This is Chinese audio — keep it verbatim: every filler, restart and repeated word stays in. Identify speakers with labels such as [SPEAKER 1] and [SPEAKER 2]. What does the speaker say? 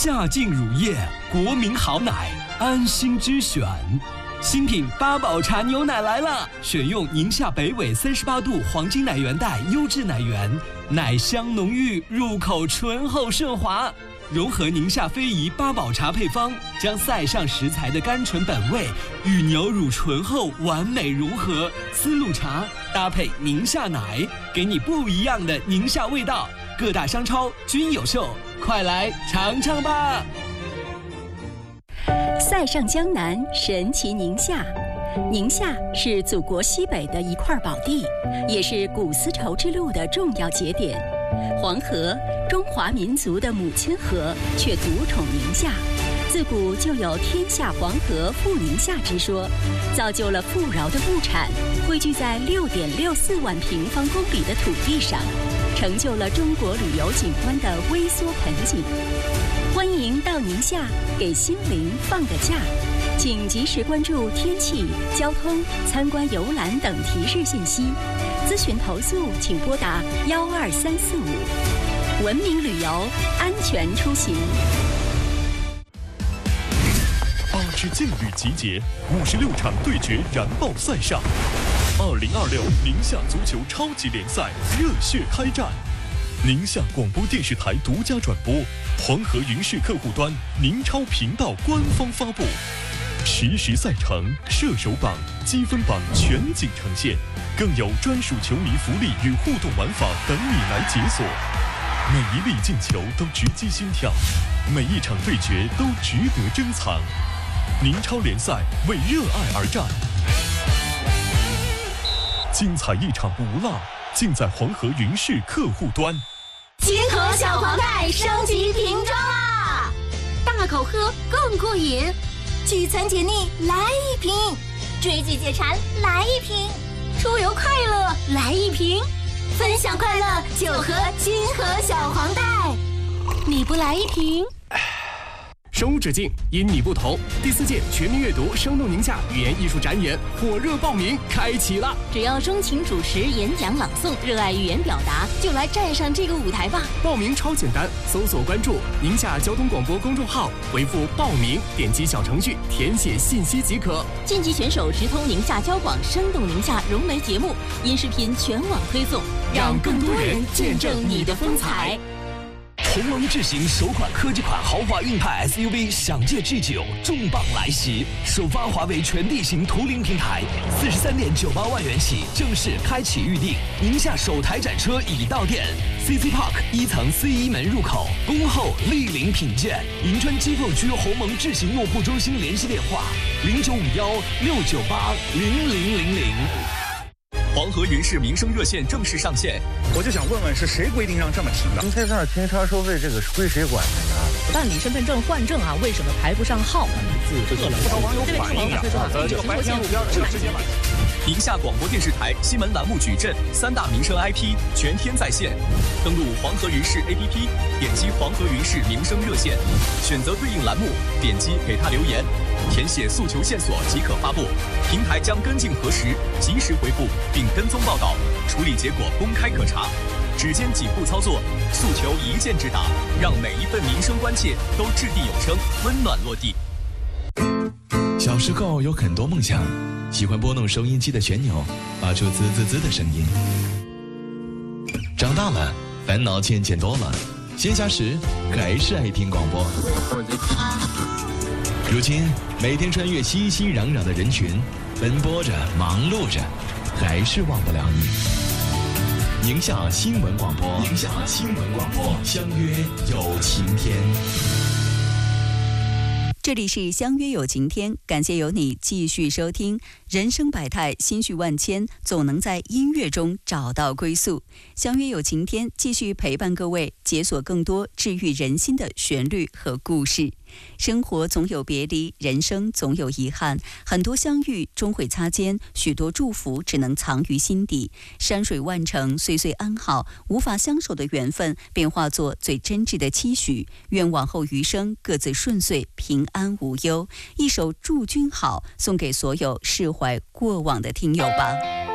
[SPEAKER 1] 夏净乳业，国民好奶，安心之选。新品八宝茶牛奶来了，选用宁夏北纬三十八度黄金奶源带优质奶源，奶香浓郁，入口醇厚顺滑。融合宁夏非遗八宝茶配方，将塞上食材的甘醇本味与牛乳醇厚完美融合，丝路茶搭配宁夏奶，给你不一样的宁夏味道。各大商超均有售，快来尝尝吧！
[SPEAKER 2] 塞上江南，神奇宁夏。宁夏是祖国西北的一块宝地，也是古丝绸之路的重要节点。黄河，中华民族的母亲河，却独宠宁夏。自古就有天下黄河富宁夏之说，造就了富饶的物产汇聚在六点六四万平方公里的土地上，成就了中国旅游景观的微缩盆景。欢迎到宁夏给心灵放个假，请及时关注天气、交通、参观游览等提示信息。咨询投诉请拨打幺二三四五。文明旅游，安全出行。
[SPEAKER 3] 八支劲旅集结，五十六场对决燃爆赛上。二零二六宁夏足球超级联赛热血开战。宁夏广播电视台独家转播，黄河云视客户端宁超频道官方发布，实时赛程、射手榜、积分榜全景呈现，更有专属球迷福利与互动玩法等你来解锁。每一粒进球都直击心跳，每一场对决都值得珍藏。宁超联赛为热爱而战，精彩一场不落，尽在黄河云视客户端。
[SPEAKER 4] 金河小黄袋升级瓶装啦！大口喝更过瘾，聚餐解腻来一瓶，追剧解馋来一瓶，出游快乐来一瓶，分享快乐就喝金河小黄袋。你不来一瓶？
[SPEAKER 5] 生无止境，因你不同。第四届全民阅读生动宁夏语言艺术展演火热报名开启了！
[SPEAKER 4] 只要钟情主持、演讲、朗诵，热爱语言表达，就来站上这个舞台吧！
[SPEAKER 5] 报名超简单，搜索关注宁夏交通广播公众号，回复报名，点击小程序填写信息即可。
[SPEAKER 4] 晋级选手直通宁夏交广生动宁夏融媒节目，音视频全网推送，
[SPEAKER 5] 让更多人见证你的风采。
[SPEAKER 1] 鸿蒙智行首款科技款豪华硬派 S U V 享界 G 九重磅来袭，首发华为全地形图灵平台，四十三点九八万元起正式开启预定。宁夏首台展车已到店 ，C C Park 一层 C 一门入口，恭候莅临品鉴。银川机构区鸿蒙智行用户中心联系电话：零九五幺六九八零零零零。
[SPEAKER 6] 黄河云视民生热线正式上线，
[SPEAKER 7] 我就想问问是谁规定上这么停的？
[SPEAKER 8] 您在这儿停车收费，这个是归谁管的呀？
[SPEAKER 9] 办理身份证换证啊，为什么排不上号？
[SPEAKER 7] 不少网友反映啊，呃，这个白天路边这个直接买。
[SPEAKER 6] 宁夏广播电视台新闻栏目矩阵三大民生 I P 全天在线，登录黄河云视 A P P， 点击黄河云视民生热线，选择对应栏目，点击给他留言，填写诉求线索即可发布，平台将跟进核实，及时回复并跟踪报道，处理结果公开可查。只见几步操作，诉求一键直达，让每一份民生关切都掷地有声，温暖落地。
[SPEAKER 10] 小时候有很多梦想，喜欢拨弄收音机的旋钮，发出滋滋滋的声音。长大了，烦恼渐渐多了，闲暇时还是爱听广播。如今每天穿越熙熙攘攘的人群，奔波着，忙碌着，还是忘不了你。宁夏新闻广播，宁夏新闻广播，相约有晴天。
[SPEAKER 2] 这里是相约有晴天，感谢有你继续收听。人生百态，心绪万千，总能在音乐中找到归宿。相约有晴天，继续陪伴各位，解锁更多治愈人心的旋律和故事。生活总有别离，人生总有遗憾，很多相遇终会擦肩，许多祝福只能藏于心底。山水万程，岁岁安好，无法相守的缘分便化作最真挚的期许。愿往后余生各自顺遂，平安无忧。一首祝君好，送给所有释怀过往的听友吧。